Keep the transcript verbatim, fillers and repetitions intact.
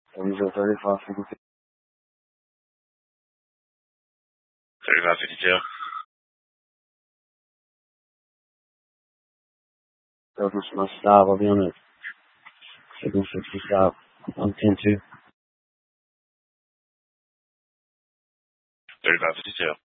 User thirty-five fifty-two. thirty-five fifty-two. Go from my stop. I'll be on the Signal sixty stop on ten two. thirty-five fifty-two.